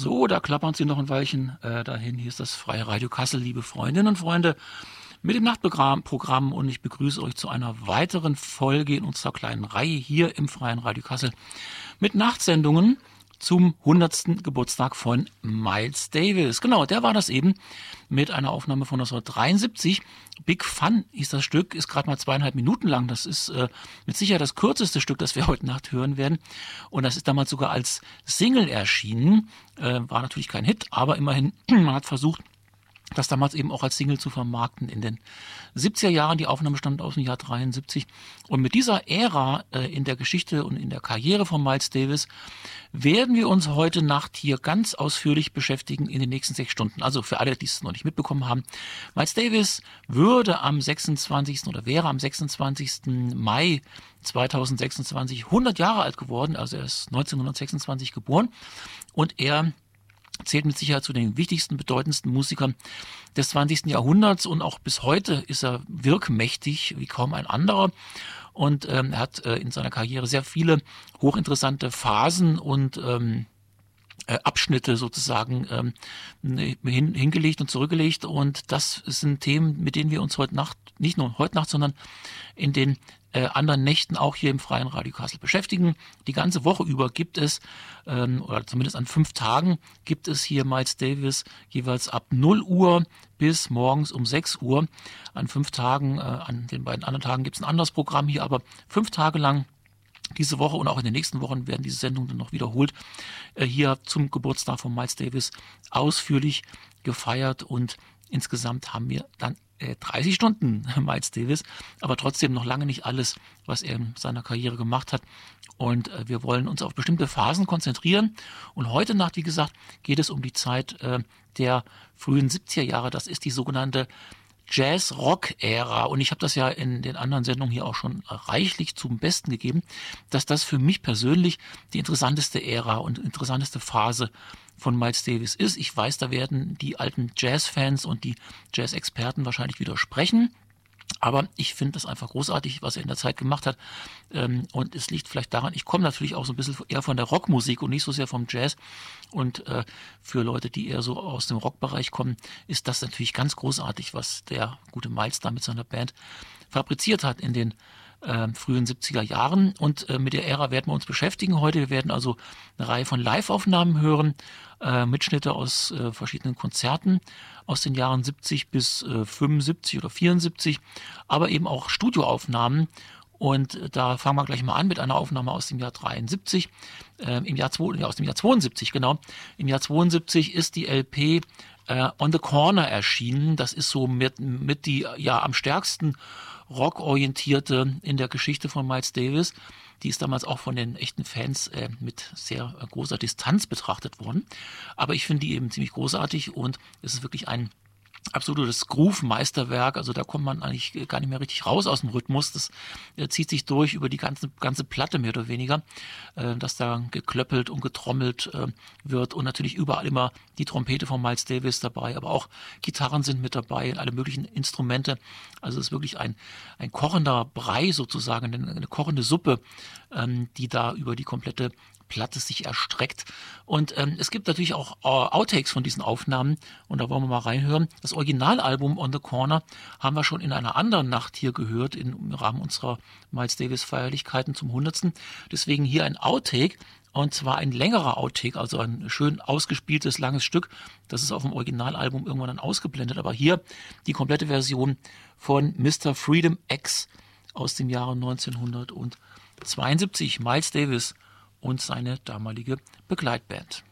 So, da klappern Sie noch ein Weilchen dahin. Hier ist das Freie Radio Kassel, liebe Freundinnen und Freunde, mit dem Nachtprogramm, und ich begrüße euch zu einer weiteren Folge in unserer kleinen Reihe hier im Freien Radio Kassel mit Nachtsendungen zum 100. Geburtstag von Miles Davis. Genau, der war das eben mit einer Aufnahme von 1973. Big Fun hieß das Stück, ist gerade mal 2,5 Minuten lang. Das ist mit Sicherheit das kürzeste Stück, das wir heute Nacht hören werden. Und das ist damals sogar als Single erschienen. War natürlich kein Hit, aber immerhin, man hat versucht, das damals eben auch als Single zu vermarkten in den 70er Jahren. Die Aufnahme stammt aus dem Jahr 73. Und mit dieser Ära in der Geschichte und in der Karriere von Miles Davis werden wir uns heute Nacht hier ganz ausführlich beschäftigen in den nächsten 6 Stunden. Also für alle, die es noch nicht mitbekommen haben. Miles Davis wäre am 26. Mai 2026 100 Jahre alt geworden. Also er ist 1926 geboren und er zählt mit Sicherheit zu den wichtigsten, bedeutendsten Musikern des 20. Jahrhunderts, und auch bis heute ist er wirkmächtig wie kaum ein anderer. Und er hat in seiner Karriere sehr viele hochinteressante Phasen und Abschnitte sozusagen hingelegt und zurückgelegt. Und das sind Themen, mit denen wir uns heute Nacht, nicht nur heute Nacht, sondern in den anderen Nächten auch hier im Freien Radio Kassel beschäftigen. Die ganze Woche über gibt es, oder zumindest an 5 Tagen, gibt es hier Miles Davis jeweils ab 0 Uhr bis morgens um 6 Uhr. An 5 Tagen, an den beiden anderen Tagen gibt es ein anderes Programm hier, aber 5 Tage lang diese Woche und auch in den nächsten Wochen werden diese Sendungen dann noch wiederholt, hier zum Geburtstag von Miles Davis ausführlich gefeiert, und insgesamt haben wir dann 30 Stunden Miles Davis, aber trotzdem noch lange nicht alles, was er in seiner Karriere gemacht hat. Und wir wollen uns auf bestimmte Phasen konzentrieren. Und heute Nacht, wie gesagt, geht es um die Zeit der frühen 70er Jahre. Das ist die sogenannte Jazz-Rock-Ära, und ich habe das ja in den anderen Sendungen hier auch schon reichlich zum Besten gegeben, dass das für mich persönlich die interessanteste Ära und interessanteste Phase von Miles Davis ist. Ich weiß, da werden die alten Jazz-Fans und die Jazz-Experten wahrscheinlich widersprechen, aber ich finde das einfach großartig, was er in der Zeit gemacht hat. Und es liegt vielleicht daran, ich komme natürlich auch so ein bisschen eher von der Rockmusik und nicht so sehr vom Jazz. Und für Leute, die eher so aus dem Rockbereich kommen, ist das natürlich ganz großartig, was der gute Miles da mit seiner Band fabriziert hat in den frühen 70er Jahren. Und mit der Ära werden wir uns beschäftigen heute. Wir werden also eine Reihe von Live-Aufnahmen hören, Mitschnitte aus verschiedenen Konzerten aus den Jahren 70 bis 75 oder 74, aber eben auch Studioaufnahmen. Und da fangen wir gleich mal an mit einer Aufnahme aus dem Jahr 73, aus dem Jahr 72, genau. Im Jahr 72 ist die LP On the Corner erschienen. Das ist so mit die ja am stärksten rockorientierte in der Geschichte von Miles Davis. Die ist damals auch von den echten Fans mit sehr großer Distanz betrachtet worden. Aber ich finde die eben ziemlich großartig, und es ist wirklich ein absolutes Groove-Meisterwerk. Also da kommt man eigentlich gar nicht mehr richtig raus aus dem Rhythmus. Das zieht sich durch über die ganze Platte mehr oder weniger, dass da geklöppelt und getrommelt wird, und natürlich überall immer die Trompete von Miles Davis dabei, aber auch Gitarren sind mit dabei, alle möglichen Instrumente. Also es ist wirklich ein kochender Brei sozusagen, eine kochende Suppe, die da über die komplette Platte sich erstreckt. Und es gibt natürlich auch Outtakes von diesen Aufnahmen, und da wollen wir mal reinhören. Das Originalalbum On the Corner haben wir schon in einer anderen Nacht hier gehört, im Rahmen unserer Miles Davis Feierlichkeiten zum 100. Deswegen hier ein Outtake, und zwar ein längerer Outtake, also ein schön ausgespieltes, langes Stück. Das ist auf dem Originalalbum irgendwann dann ausgeblendet, aber hier die komplette Version von Mr. Freedom X aus dem Jahre 1972. Miles Davis und seine damalige Begleitband.